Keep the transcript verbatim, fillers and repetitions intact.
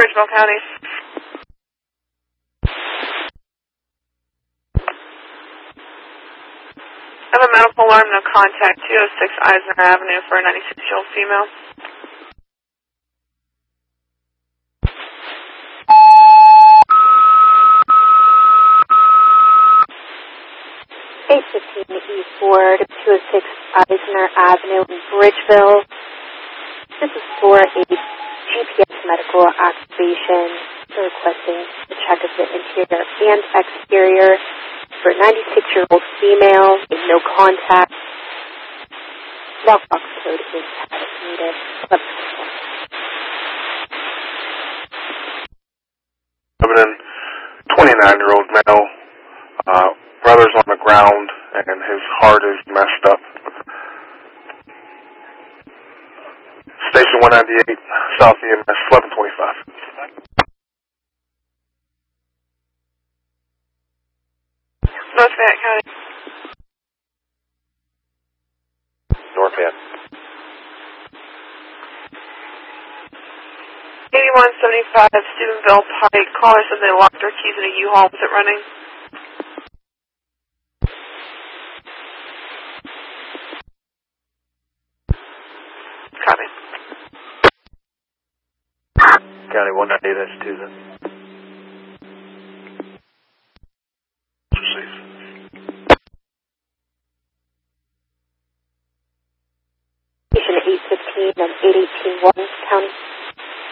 Bridgeville County. I have a medical alarm, no contact, two oh six Eisner Avenue for a ninety-six-year-old female. eight fifteen East Ward, two oh six Eisner Avenue in Bridgeville. This is for a G P S medical activation. We're requesting a check of the interior and exterior for a ninety-six-year-old female with no contact. Lockbox code is as needed. Evident twenty-nine-year-old male. Uh, brother's on the ground and his heart is messed up. Station one ninety-eight, South E M S, eleven twenty-five. North Fayette County. North Fayette. eighty-one seventy-five Steubenville Pike. Caller said they locked their keys in a U-Haul. Was it running? Copy. County one ninety-eight, that's Tuesday. Receive. Station eight fifteen and eight eighteen Washington County.